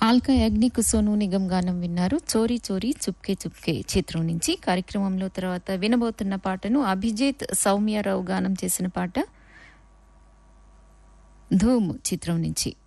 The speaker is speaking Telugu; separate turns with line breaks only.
ఆల్కా యాగ్నిక్ సోనూ నిగమ్ గానం విన్నారు. చోరీ చోరీ చుప్కే చుప్కే చిత్రం నుంచి. కార్యక్రమంలో తర్వాత వినబోతున్న పాటను అభిజిత్ సౌమ్యారావు గానం చేసిన పాట ధూమ్ చిత్రం నుంచి.